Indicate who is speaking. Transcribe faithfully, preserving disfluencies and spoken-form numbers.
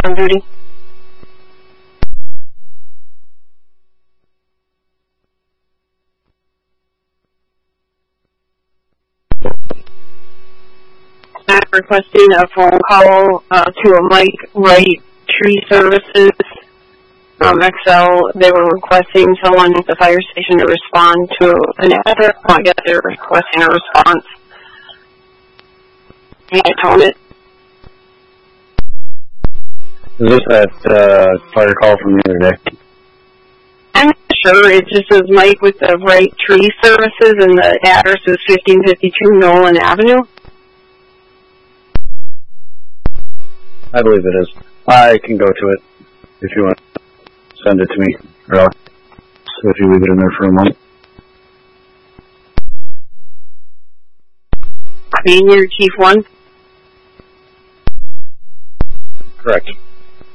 Speaker 1: on duty. I'm requesting a phone call uh, to a Mike Wright Tree Services um, X L. They were requesting someone at the fire station to respond to an address. Well, I guess they were requesting a response. Can I tone it?
Speaker 2: Is this that uh, fire call from the other day?
Speaker 1: I'm not sure. It just says Mike with the Wright Tree Services, and the address is fifteen fifty-two Nolan Avenue.
Speaker 2: I believe it is. I can go to it if you want to send it to me. Or else if you leave it in there for a moment.
Speaker 1: Being your Chief One?
Speaker 2: Correct.